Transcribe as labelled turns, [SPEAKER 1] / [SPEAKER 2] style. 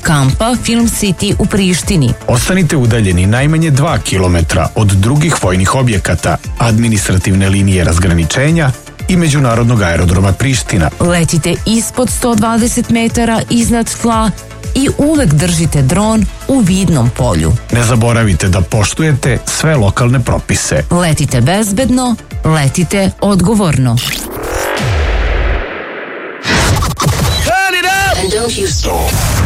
[SPEAKER 1] kampa Film City u Prištini.
[SPEAKER 2] Ostanite udaljeni najmanje 2 kilometra od drugih vojnih objekata, administrativne linije razgraničenja i međunarodnog aerodroma Priština.
[SPEAKER 1] Letite ispod 120 metara iznad tla i uvek držite dron u vidnom polju.
[SPEAKER 2] Ne zaboravite da poštujete sve lokalne propise.
[SPEAKER 1] Letite bezbedno, letite odgovorno.
[SPEAKER 3] Turn it up! And don't you stop.